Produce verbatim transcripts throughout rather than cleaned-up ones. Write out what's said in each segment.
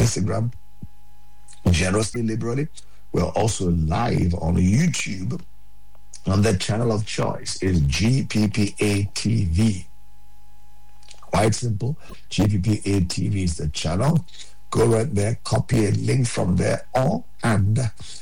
Instagram, generously, liberally. We're also live on YouTube on the channel of choice is G P P A T V. Quite simple. G P P A T V is the channel. Go right there, copy a link from there or and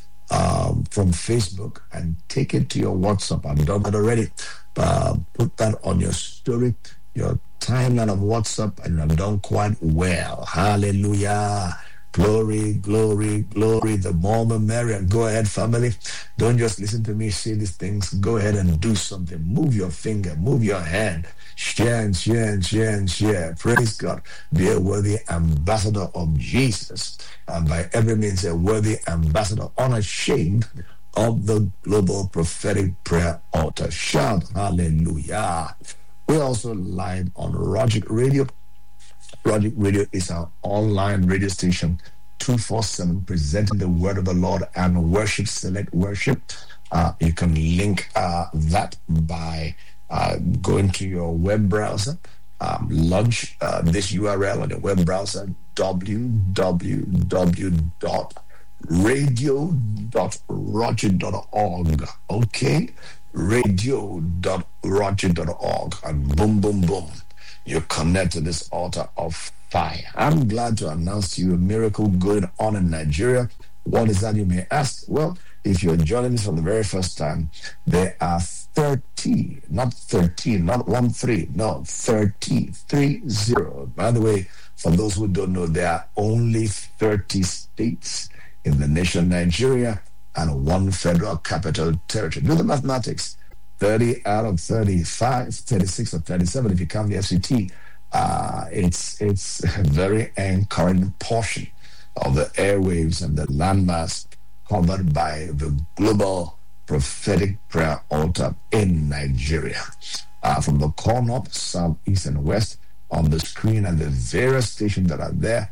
um, from Facebook and take it to your WhatsApp. I've done that already. Uh, put that on your story, your timeline of WhatsApp, and I've done quite well. Hallelujah. Glory, glory, glory. The more the merrier. Go ahead, family. Don't just listen to me say these things. Go ahead and do something. Move your finger, move your hand. Share and share and share and share. Praise God. Be a worthy ambassador of Jesus. And by every means, a worthy ambassador, unashamed of the Global Prophetic Prayer Altar. Shout hallelujah. We're also live on Rogic Radio. Rogic Radio is our online radio station, two forty-seven, presenting the word of the Lord and worship, select worship. Uh, you can link uh, that by uh, going to your web browser. Um, launch uh, this U R L on the web browser, w w w dot radio dot rogic dot org. Okay? radio dot rogic dot org. And boom, boom, boom. You connect to this altar of fire. I'm glad to announce to you a miracle going on in Nigeria. What is that, you may ask? Well, if you're joining us for the very first time, there are thirty, not thirteen, not one three, no, thirty, three zero. By the way, for those who don't know, there are only thirty states in the nation Nigeria and one federal capital territory. Do the mathematics. thirty out of thirty-five, thirty-six or thirty-seven, if you count the F C T, uh, it's it's a very encouraging portion of the airwaves and the landmass covered by the Global Prophetic Prayer Altar in Nigeria. Uh, from the core north, south, east, and west on the screen and the various stations that are there,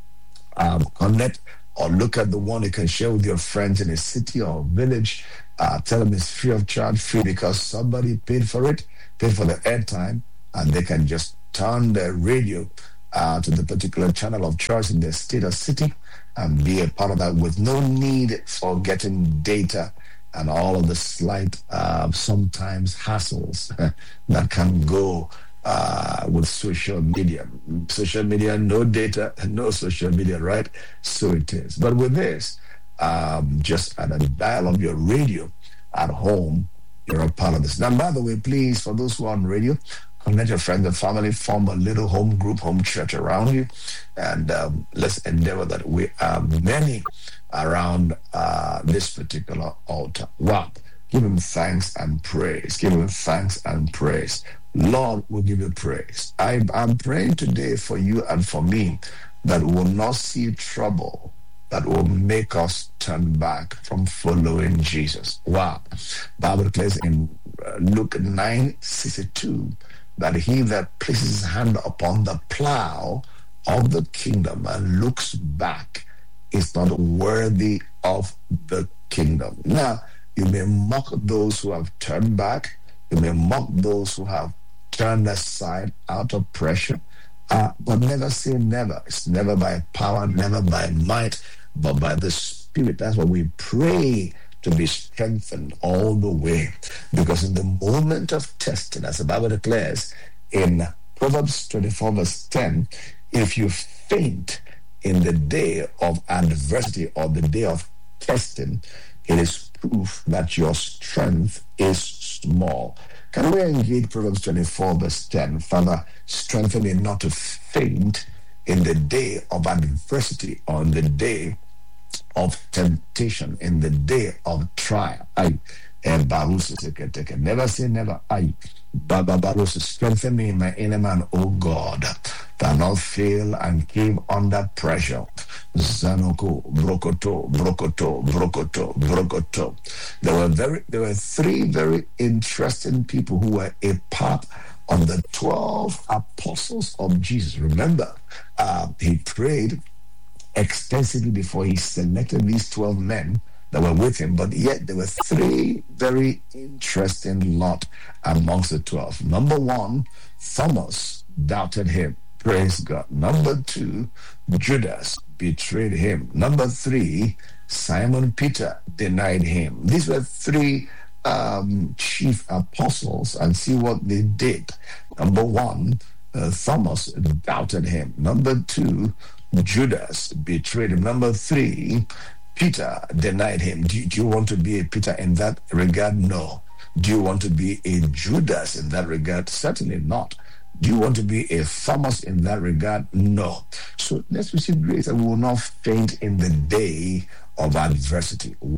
um, connect or look at the one you can share with your friends in a city or village. Uh, tell them it's free of charge, free because somebody paid for it, paid for the airtime, and they can just turn their radio uh, to the particular channel of choice in their state or city and be a part of that with no need for getting data and all of the slight, uh, sometimes hassles that can go uh, with social media. Social media, no data, no social media, right? So it is. But with this, Um, just at a dial of your radio at home, you're a part of this. Now, by the way, please, for those who are on radio, connect your friends and family, form a little home group, home church around you, and um, let's endeavor that we are many around uh, this particular altar. Wow. Give him thanks and praise. Give him thanks and praise. Lord will give you praise. I, I'm praying today for you and for me that we will not see trouble that will make us turn back from following Jesus. Wow. Bible declares in uh, Luke nine sixty-two that he that places his hand upon the plow of the kingdom and looks back is not worthy of the kingdom. Now, you may mock those who have turned back. You may mock those who have turned aside out of pressure. Uh, but never say never. It's never by power, never by might, but by the Spirit. That's what we pray, to be strengthened all the way. Because in the moment of testing, as the Bible declares in Proverbs twenty-four verse ten, if you faint in the day of adversity or the day of testing, it is proof that your strength is small. Can we engage Proverbs twenty-four verse ten? Father, strengthen me not to faint in the day of adversity or in the day of temptation, in the day of trial. I never say never. I Baba Barus, strengthen me in my inner man, O God, that not fail and came under pressure. Zanoko, Brokoto, Brokoto, Brokoto, Brokoto. There were very, there were three very interesting people who were a part of the twelve apostles of Jesus. Remember, uh, he prayed extensively before he selected these twelve men that were with him, but yet there were three very interesting lot amongst the twelve. Number one, Thomas doubted him. Praise God. Number two, Judas betrayed him. Number three, Simon Peter denied him. These were three um, chief apostles, and see what they did. Number one, uh, Thomas doubted him. Number two, Judas betrayed him. Number three, Peter denied him. Do, do you want to be a Peter in that regard? No. Do you want to be a Judas in that regard? Certainly not. Do you want to be a Thomas in that regard? No. So let's receive grace, and we will not faint in the day of adversity.